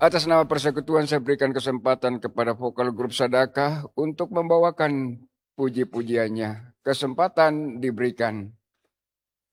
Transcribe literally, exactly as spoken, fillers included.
Atas nama persekutuan saya berikan kesempatan kepada vokal grup Sadakah untuk membawakan puji-pujiannya. Kesempatan diberikan.